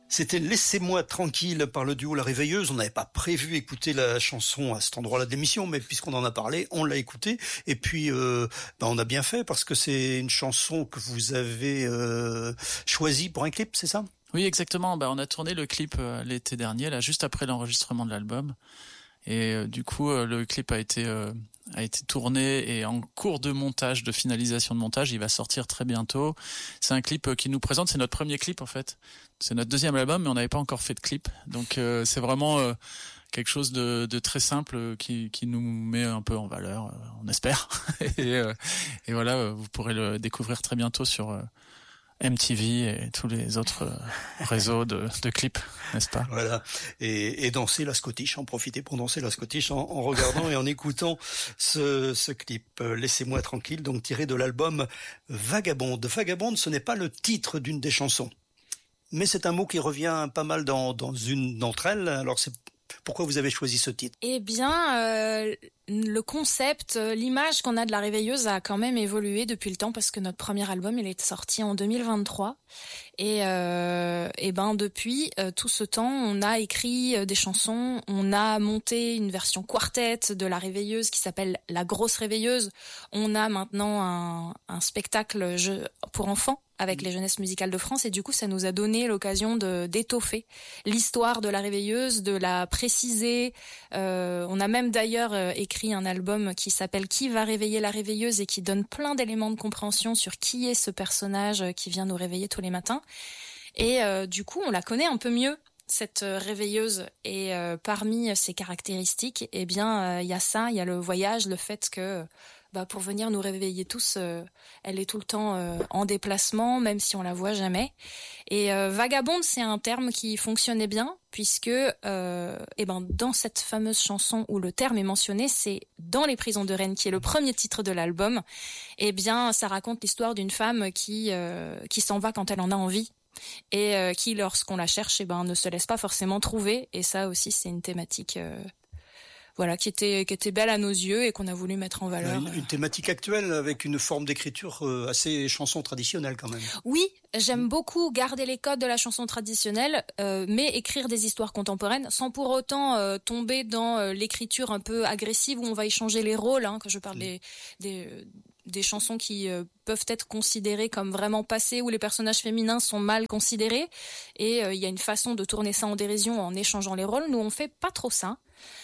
C'était Laissez-moi tranquille par le duo La Réveilleuse. On n'avait pas prévu écouter la chanson à cet endroit-là de l'émission, mais puisqu'on en a parlé, on l'a écoutée. Et puis, on a bien fait parce que c'est une chanson que vous avez choisie pour un clip, c'est ça ? Oui, exactement. On a tourné le clip l'été dernier, là, juste après l'enregistrement de l'album. Et du coup, le clip a été tourné et en cours de montage, de finalisation de montage. Il va sortir très bientôt. C'est un clip qui nous présente. C'est notre premier clip en fait. C'est notre deuxième album, mais on n'avait pas encore fait de clip. Donc c'est vraiment quelque chose de très simple qui nous met un peu en valeur, on espère. et voilà, vous pourrez le découvrir très bientôt sur MTV et tous les autres réseaux de clips, n'est-ce pas ? Voilà. Et danser la Scottish, en profiter pour danser la Scottish en regardant et en écoutant ce clip. Laissez-moi tranquille, donc tiré de l'album Vagabonde. Vagabonde, ce n'est pas le titre d'une des chansons, mais c'est un mot qui revient pas mal dans une d'entre elles. Alors pourquoi vous avez choisi ce titre ? Eh bien, le concept, l'image qu'on a de La Réveilleuse a quand même évolué depuis le temps parce que notre premier album, il est sorti en 2023. Et depuis tout ce temps, on a écrit des chansons, on a monté une version quartet de La Réveilleuse qui s'appelle La Grosse Réveilleuse. On a maintenant un spectacle pour enfants avec les Jeunesses musicales de France, et du coup ça nous a donné l'occasion d'étoffer l'histoire de La Réveilleuse, de la préciser. On a même d'ailleurs écrit un album qui s'appelle Qui va réveiller la réveilleuse et qui donne plein d'éléments de compréhension sur qui est ce personnage qui vient nous réveiller tous les matins. Et du coup on la connaît un peu mieux, cette réveilleuse, et parmi ses caractéristiques, eh bien il y a ça, il y a le voyage, le fait que pour venir nous réveiller tous, elle est tout le temps en déplacement, même si on la voit jamais. Et vagabonde, c'est un terme qui fonctionnait bien, puisque dans cette fameuse chanson où le terme est mentionné, c'est Dans les prisons de Rennes, qui est le premier titre de l'album. Eh bien, ça raconte l'histoire d'une femme qui s'en va quand elle en a envie, et qui, lorsqu'on la cherche, ne se laisse pas forcément trouver. Et ça aussi, c'est une thématique qui était belle à nos yeux et qu'on a voulu mettre en valeur. Une thématique actuelle avec une forme d'écriture assez chanson traditionnelle quand même. Oui, j'aime beaucoup garder les codes de la chanson traditionnelle, mais écrire des histoires contemporaines sans pour autant tomber dans l'écriture un peu agressive où on va échanger les rôles. Quand je parle des chansons qui peuvent être considérées comme vraiment passées, où les personnages féminins sont mal considérés, et il y a une façon de tourner ça en dérision en échangeant les rôles. Nous, on fait pas trop ça.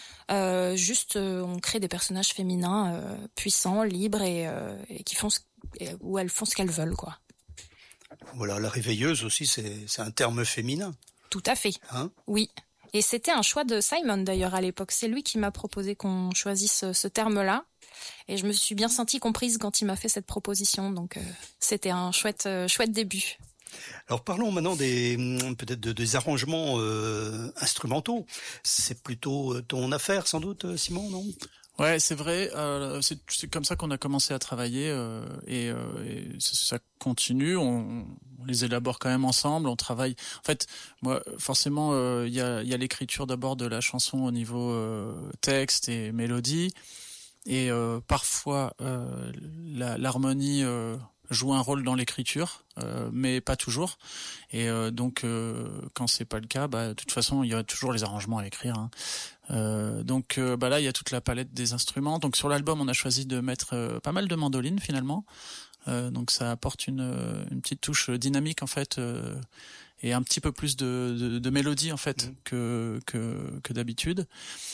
On crée des personnages féminins puissants, libres et qui font où elles font ce qu'elles veulent, quoi. Voilà, la réveilleuse aussi, c'est un terme féminin. Tout à fait. Oui. Et c'était un choix de Simon d'ailleurs à l'époque. C'est lui qui m'a proposé qu'on choisisse ce terme-là. Et je me suis bien sentie comprise quand il m'a fait cette proposition. Donc c'était un chouette début. Alors parlons maintenant peut-être des arrangements instrumentaux. C'est plutôt ton affaire sans doute, Simon, non ? Ouais, c'est vrai. C'est comme ça qu'on a commencé à travailler et ça continue. On les élabore quand même ensemble. On travaille. En fait, moi, forcément, il y a l'écriture d'abord de la chanson au niveau texte et mélodie, et parfois l'harmonie joue un rôle dans l'écriture, mais pas toujours. Et donc, quand c'est pas le cas, de toute façon, il y a toujours les arrangements à écrire. Donc là, il y a toute la palette des instruments. Donc sur l'album, on a choisi de mettre pas mal de mandolines finalement. Donc ça apporte une petite touche dynamique en fait, et un petit peu plus de mélodie en fait que d'habitude.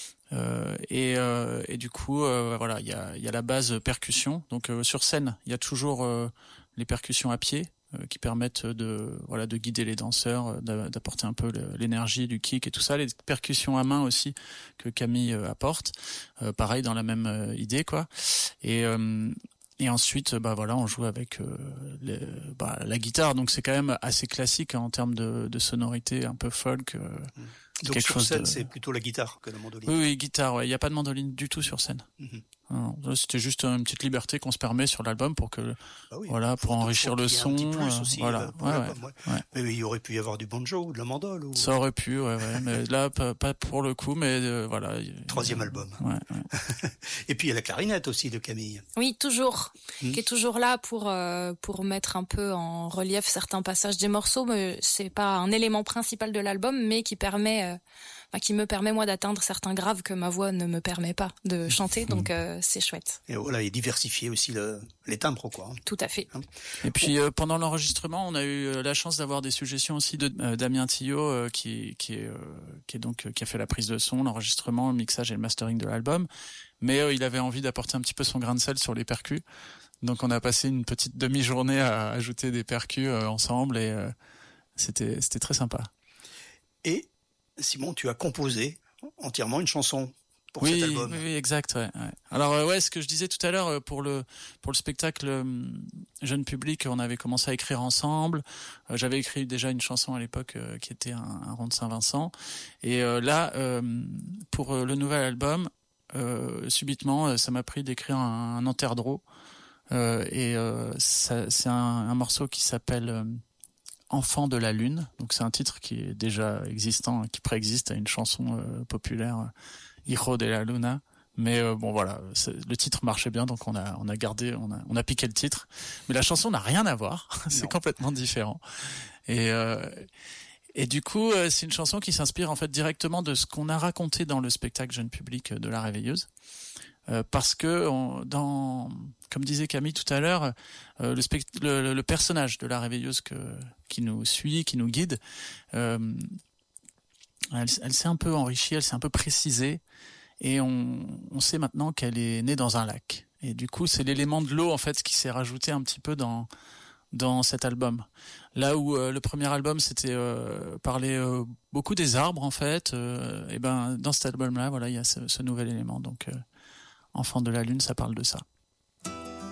Et du coup, il y a la base percussion. Donc sur scène, il y a toujours les percussions à pied qui permettent de guider les danseurs, d'apporter un peu l'énergie du kick et tout ça. Les percussions à main aussi que Camille apporte, pareil dans la même idée quoi. Et ensuite, on joue avec la guitare. Donc c'est quand même assez classique en termes de sonorité, un peu folk. Donc sur scène, c'est plutôt la guitare que la mandoline. Oui, guitare. Ouais, il y a pas de mandoline du tout sur scène. Non, c'était juste une petite liberté qu'on se permet sur l'album pour que, voilà, pour enrichir le son. Aussi, voilà. Mais il aurait pu y avoir du banjo ou de la mandole. Ou... Ça aurait pu, mais là, pas pour le coup, mais voilà. Troisième album. Et puis il y a la clarinette aussi de Camille. Oui, toujours. Qui est toujours là pour mettre un peu en relief certains passages des morceaux. Mais c'est pas un élément principal de l'album, mais qui me permet moi d'atteindre certains graves que ma voix ne me permet pas de chanter, donc c'est chouette. Et voilà, et diversifier aussi les timbres, quoi. Tout à fait. Et puis pendant l'enregistrement, on a eu la chance d'avoir des suggestions aussi de Damien Tillot, qui a fait la prise de son, l'enregistrement, le mixage et le mastering de l'album. Mais il avait envie d'apporter un petit peu son grain de sel sur les percus. Donc on a passé une petite demi-journée à ajouter des percus ensemble et c'était très sympa. Et Simon, tu as composé entièrement une chanson pour cet album. Oui, exact. Ouais. Alors ce que je disais tout à l'heure pour le spectacle jeune public, on avait commencé à écrire ensemble. J'avais écrit déjà une chanson à l'époque qui était un rond de Saint-Vincent. Et là, pour le nouvel album, subitement, ça m'a pris d'écrire un enterdreau. C'est un morceau qui s'appelle Enfant de la Lune, donc c'est un titre qui est déjà existant, qui préexiste à une chanson populaire, Hijo de la Luna. Mais voilà, le titre marchait bien, donc on a gardé, on a piqué le titre. Mais la chanson n'a rien à voir, c'est complètement différent. Et du coup, c'est une chanson qui s'inspire en fait directement de ce qu'on a raconté dans le spectacle jeune public de La Réveilleuse. Parce que comme disait Camille tout à l'heure, le personnage de la réveilleuse qui nous suit, qui nous guide, elle s'est un peu enrichie, elle s'est un peu précisée, et on sait maintenant qu'elle est née dans un lac. Et du coup, c'est l'élément de l'eau en fait qui s'est rajouté un petit peu dans cet album. Là où le premier album c'était parler beaucoup des arbres en fait, et ben dans cet album-là, voilà, il y a ce nouvel élément. Donc Enfant de la Lune, ça parle de ça.